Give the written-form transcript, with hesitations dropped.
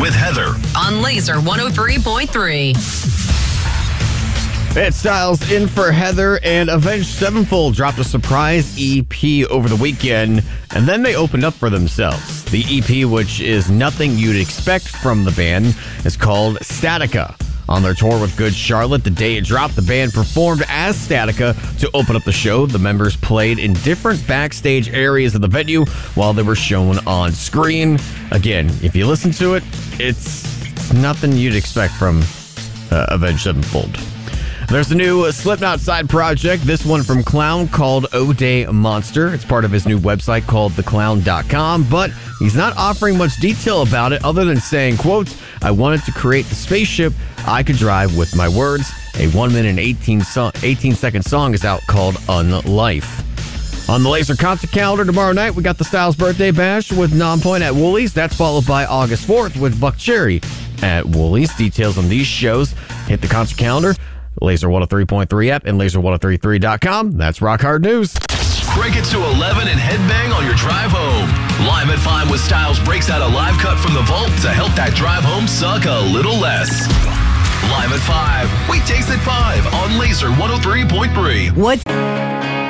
with Heather on Laser 103.3. It's Styles in for Heather, and Avenged Sevenfold dropped a surprise EP over the weekend, and then they opened up for themselves. The EP, which is nothing you'd expect from the band, is called Statica. On their tour with Good Charlotte, the day it dropped, the band performed as Statica to open up the show. The members played in different backstage areas of the venue while they were shown on screen. Again, if you listen to it, it's nothing you'd expect from Avenged Sevenfold. There's a new Slipknot side project, this one from Clown called O'Day Monster. It's part of his new website called theclown.com, but he's not offering much detail about it other than saying, quote, I wanted to create the spaceship I could drive with my words. A 1 minute and 18-second song is out called Unlife. On the Laser concert calendar tomorrow night, we got the Styles Birthday Bash with Nonpoint at Woolies. That's followed by August 4th with Buck Cherry at Woolies. Details on these shows hit the concert calendar, Laser 103.3 app, and laser1033.com. That's Rock Hard News. Crank it to 11 and headbang on your drive home. Live at 5 with Styles breaks out a live cut from the vault to help that drive home suck a little less. Live at 5, weekdays at 5 on Laser 103.3. What's